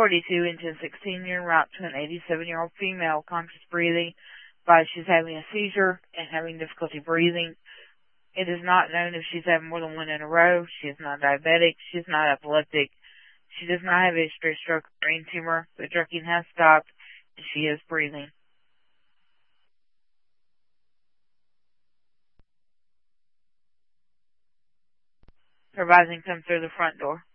42 into a 16-year route to an 87-year-old female, conscious breathing, but she's having a seizure and having difficulty breathing. It is not known if she's had more than one in a row. She is not diabetic. She is not epileptic. She does not have a history of stroke or brain tumor. The drinking has stopped, and she is breathing. Her advising comes through the front door.